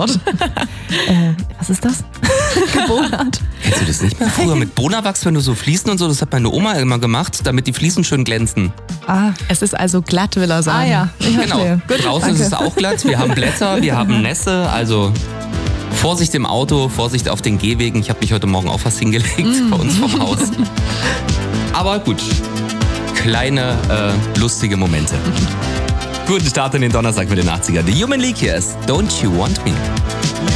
Wort. Was ist das? Gebonert. Kennst du das nicht mehr? Früher mit Bonawachs, wenn du so Fliesen und so, das hat meine Oma immer gemacht, damit die Fliesen schön glänzen. Es ist also glatt, will er sagen. Ja, ich Genau. verstehe. Gut, Draußen danke. ist es auch glatt, wir haben Blätter, wir haben Nässe, also Vorsicht im Auto, Vorsicht auf den Gehwegen. Ich habe mich heute Morgen auch fast hingelegt bei uns vom Haus. Aber gut, kleine lustige Momente. Guten Start in den Donnerstag mit den 80er. The Human League hier ist Don't You Want Me?